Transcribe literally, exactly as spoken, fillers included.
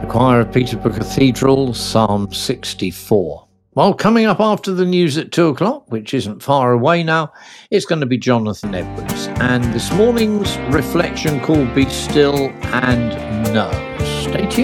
Choir of Peterborough Cathedral, Psalm sixty-four. Well, coming up after the news at two o'clock, which isn't far away now, it's going to be Jonathan Edwards. And this morning's reflection called Be Still and Know. Stay tuned.